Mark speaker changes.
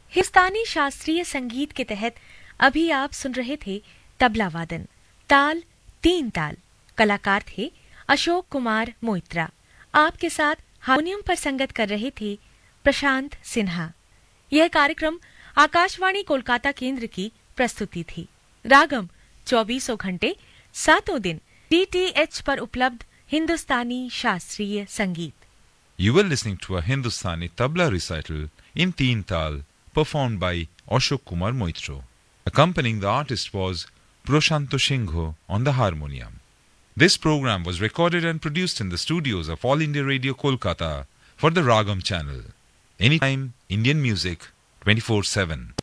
Speaker 1: हिंदुस्तानी शास्त्रीय संगीत के तहत अभी आप सुन रहे थे तबला वादन, ताल तीन ताल। कलाकार थे अशोक कुमार मोइत्रा। आपके साथ हारमोनियम पर संगत कर रहे थे प्रशांत सिन्हा। यह कार्यक्रम आकाशवाणी कोलकाता केंद्र की प्रस्तुति थी। रागम 24 घंटे 7 दिन DTH पर उपलब्ध हिंदुस्तानी शास्त्रीय संगीत।
Speaker 2: You were listening to a Hindustani tabla recital in Teen Tal, performed by Ashok Kumar Moitro. Accompanying the artist was Proshanto Shingho on the harmonium. This program was recorded and produced in the studios of All India Radio Kolkata for the Ragam channel. Anytime, Indian music, 24/7.